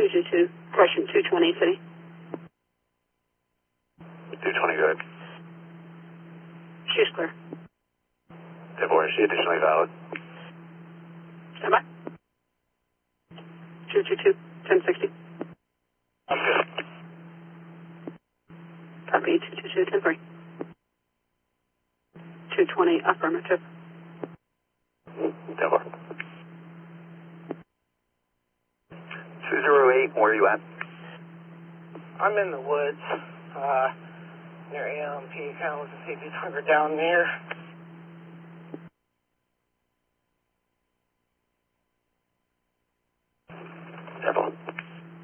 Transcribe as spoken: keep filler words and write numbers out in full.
two two two, question two twenty, city. two twenty, go ahead. She's clear. ten four, is she additionally valid? Stand by. two two two, ten sixty. I'm good. Copy, two two two, ten three. two twenty, affirmative. ten four. two zero eight, where are you at? I'm in the woods, uh, near A L M P, kind of looking to see if he's hunkered down near. ten four.